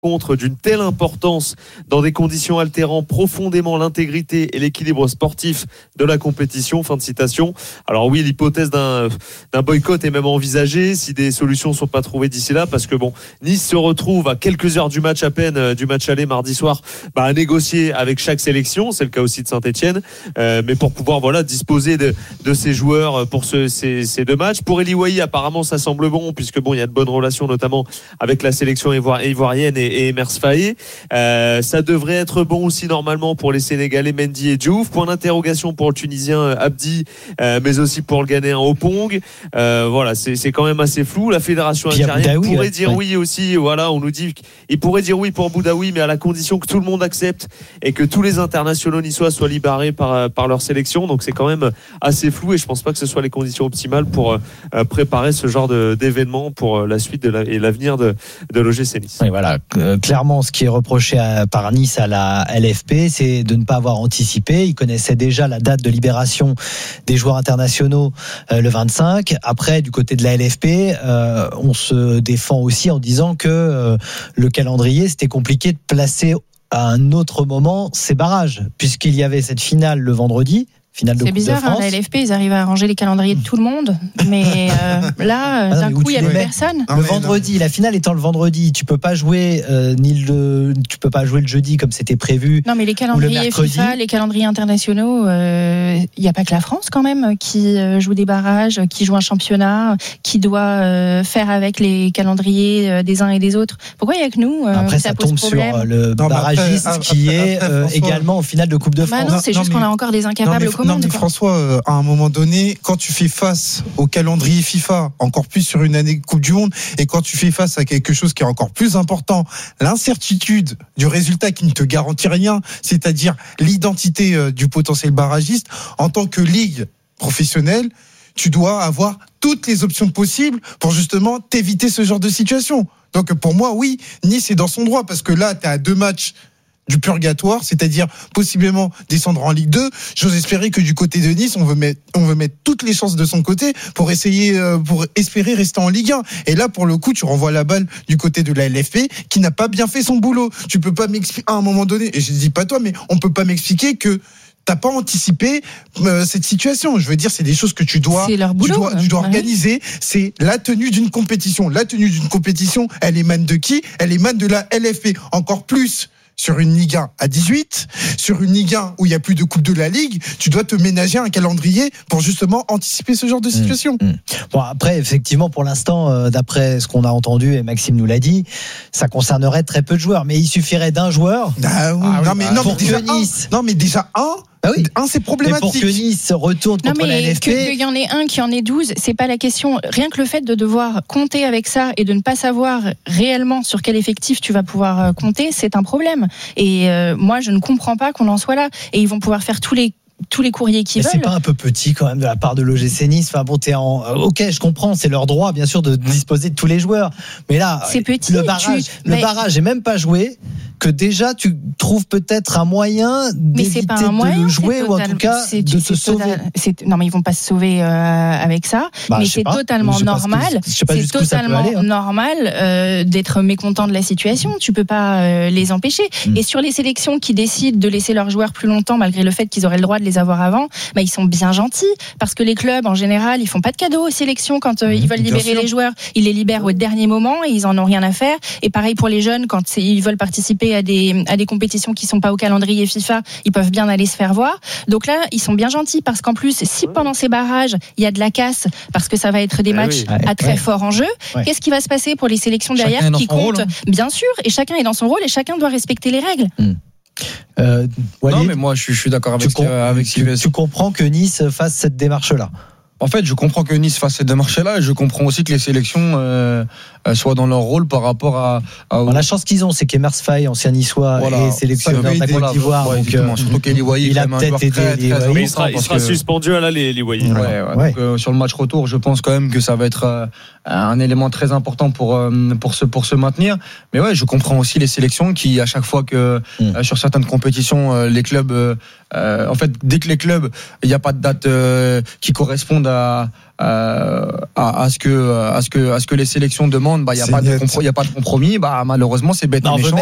contre d'une telle importance dans des conditions altérant profondément l'intégrité et l'équilibre sportif de la compétition. Fin de citation. Alors oui, l'hypothèse d'un boycott est même envisagée si des solutions sont pas trouvées d'ici là, parce que bon, Nice se retrouve à quelques heures du match à peine, du match aller mardi soir, à négocier avec chaque sélection. C'est le cas aussi de Saint-Etienne, mais pour pouvoir disposer de ses joueurs pour ces deux matchs. Pour Eli Wahi, apparemment ça semble bon, puisque bon, il y a de bonnes relations notamment avec la sélection ivoirienne et Emers Faé. Ça devrait être bon aussi normalement pour les Sénégalais Mendy et Diouf. Point d'interrogation pour le Tunisien Abdi, mais aussi pour le Ghanéen Opong. Voilà, c'est quand même assez flou. La fédération algérienne pourrait dire oui aussi. Voilà, on nous dit qu'il pourrait dire oui pour Boudaoui, mais à la condition que tout le monde accepte et que tous les internationaux niçois soient libérés par leur sélection. Donc c'est quand même assez flou, et je pense pas que ce soit les conditions optimales pour préparer ce genre d'événement pour la suite et l'avenir de l'OGC Nice. Et voilà, clairement, ce qui est reproché par Nice à la LFP, c'est de ne pas avoir anticipé. Ils connaissaient déjà la date de libération des joueurs internationaux le 25. Après, du côté de la LFP, on se défend aussi en disant que le calendrier, c'était compliqué de placer à un autre moment ces barrages, puisqu'il y avait cette finale le vendredi. Finale de c'est Coupe de bizarre, France. La LFP, ils arrivent à arranger les calendriers de tout le monde, mais là, d'un coup, il n'y a plus personne. Le vendredi, la finale étant le vendredi, tu peux pas jouer tu peux pas jouer le jeudi comme c'était prévu. Non, mais les calendriers FIFA, les calendriers internationaux, il n'y a pas que la France quand même qui joue des barrages, qui joue un championnat, qui doit faire avec les calendriers des uns et des autres. Pourquoi il n'y a que nous Après, ça tombe sur le barragiste qui est également au final de Coupe de France. Non, c'est juste qu'on a encore des incapables. Non mais François, à un moment donné, quand tu fais face au calendrier FIFA, encore plus sur une année Coupe du Monde, et quand tu fais face à quelque chose qui est encore plus important, l'incertitude du résultat qui ne te garantit rien, c'est-à-dire l'identité du potentiel barragiste, en tant que ligue professionnelle, tu dois avoir toutes les options possibles pour justement t'éviter ce genre de situation. Donc pour moi, oui, Nice est dans son droit, parce que là, tu es à 2 matchs du purgatoire, c'est-à-dire possiblement descendre en Ligue 2. J'ose espérer que du côté de Nice, on veut mettre toutes les chances de son côté pour espérer rester en Ligue 1. Et là, pour le coup, tu renvoies la balle du côté de la LFP qui n'a pas bien fait son boulot. Tu peux pas m'expliquer à un moment donné, et je dis pas toi, mais on peut pas m'expliquer que t'as pas anticipé cette situation. Je veux dire, c'est des choses que tu dois organiser. C'est la tenue d'une compétition. La tenue d'une compétition, elle émane de qui ? Elle émane de la LFP. Encore plus sur une Ligue 1 à 18, sur une Ligue 1 où il n'y a plus de Coupe de la Ligue, tu dois te ménager un calendrier pour justement anticiper ce genre de situation. Bon, après, effectivement, pour l'instant, d'après ce qu'on a entendu, et Maxime nous l'a dit, ça concernerait très peu de joueurs, mais il suffirait d'un joueur. Mais déjà un. Ah oui. C'est problématique. Mais pour que Nice retourne contre la LFP. Qu'il y en ait un qui en ait 12, c'est pas la question. Rien que le fait de devoir compter avec ça et de ne pas savoir réellement sur quel effectif tu vas pouvoir compter, c'est un problème. Et moi, je ne comprends pas qu'on en soit là. Et ils vont pouvoir faire tous les courriers qu'ils veulent. C'est pas un peu petit quand même de la part de l'OGC Nice. Enfin bon, ok, je comprends, c'est leur droit bien sûr de disposer de tous les joueurs. Mais là, c'est petit, le barrage est même pas joué. Que déjà tu trouves peut-être un moyen d'éviter de le jouer, ou en tout cas de se sauver. Non, mais ils vont pas se sauver avec ça. Mais c'est totalement normal. C'est totalement normal d'être mécontent de la situation. Tu peux pas les empêcher. Et sur les sélections qui décident de laisser leurs joueurs plus longtemps, malgré le fait qu'ils auraient le droit de les avoir avant, ils sont bien gentils, parce que les clubs en général, ils font pas de cadeaux aux sélections quand ils veulent libérer les joueurs. Ils les libèrent au dernier moment et ils en ont rien à faire. Et pareil pour les jeunes, quand ils veulent participer à des compétitions qui sont pas au calendrier FIFA, ils peuvent bien aller se faire voir. Donc là, ils sont bien gentils, parce qu'en plus, si pendant ces barrages, il y a de la casse, parce que ça va être des matchs à très fort enjeu, qu'est-ce qui va se passer pour les sélections derrière qui comptent, bien sûr, et chacun est dans son rôle et chacun doit respecter les règles. Non, mais moi, je suis d'accord avec Sylvestre. Tu comprends que Nice fasse cette démarche-là? En fait, je comprends que Nice fasse cette démarche-là, et je comprends aussi que les sélections soient dans leur rôle par rapport à la chance qu'ils ont, c'est qu'Emers Faé, ancien niçois, est sélectionneur de la Côte d'Ivoire. Surtout qu'Eli Wahi, il a peut-être aidé. Il sera suspendu à l'aller, Eli Wahi. Donc, sur le match retour, je pense quand même que ça va être un élément très important pour se maintenir. Mais ouais, je comprends aussi les sélections qui, à chaque fois que sur certaines compétitions, les clubs, en fait, dès que les clubs, il n'y a pas de date qui correspondent à ce que les sélections demandent, il y a pas de compromis, malheureusement c'est bête et méchant.